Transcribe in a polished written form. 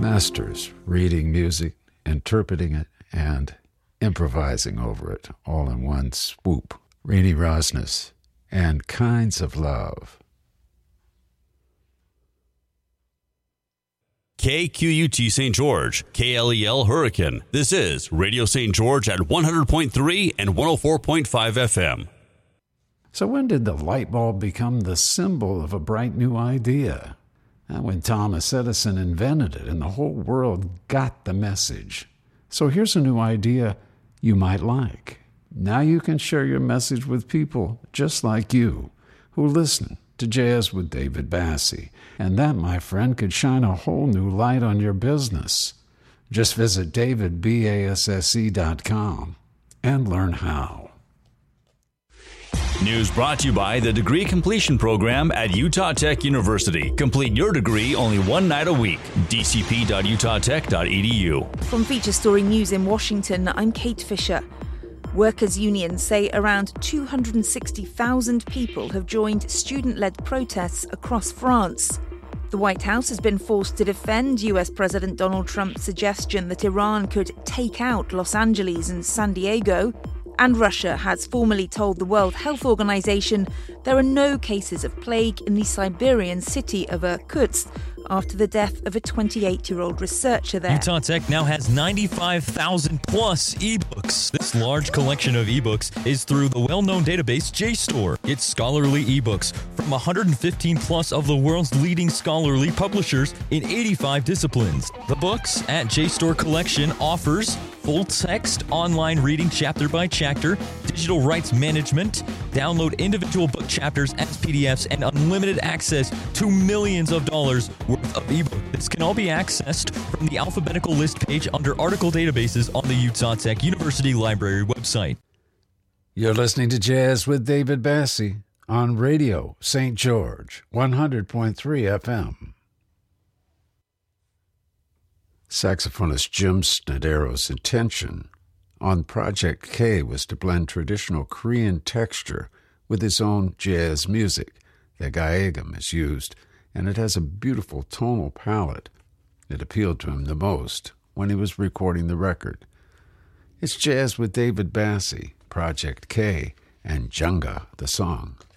Masters, reading music, interpreting it, and improvising over it, all in one swoop. Renee Rosnes and Kinds of Love. KQUT St. George, KLEL Hurricane. This is Radio St. George at 100.3 and 104.5 FM. So when did the light bulb become the symbol of a bright new idea? When Thomas Edison invented it and the whole world got the message. So here's a new idea you might like. Now you can share your message with people just like you who listen to Jazz with David Bassi. And that, my friend, could shine a whole new light on your business. Just visit davidbasse.com and learn how. News brought to you by the Degree Completion Program at Utah Tech University. Complete your degree only one night a week. dcp.utah.tech.edu. From Feature Story News in Washington, I'm Kate Fisher. Workers' unions say around 260,000 people have joined student-led protests across France. The White House has been forced to defend US President Donald Trump's suggestion that Iran could take out Los Angeles and San Diego. And Russia has formally told the World Health Organization there are no cases of plague in the Siberian city of Irkutsk after the death of a 28-year-old researcher there. Utah Tech now has 95,000 plus ebooks. This large collection of ebooks is through the well-known database JSTOR. It's scholarly ebooks from 115 plus of the world's leading scholarly publishers in 85 disciplines. The books at JSTOR Collection offers full text online reading chapter by chapter, digital rights management, download individual book chapters as PDFs, and unlimited access to millions of dollars worth of ebook. This can all be accessed from the alphabetical list page under article databases on the Utah Tech University Library website. You're listening to Jazz with David Bassi on Radio St. George, 100.3 FM. Saxophonist Jim Snadero's intention on Project K was to blend traditional Korean texture with his own jazz music. The gaegam is used, and it has a beautiful tonal palette. It appealed to him the most when he was recording the record. It's Jazz with David Bassi, Project K, and Junga, the song.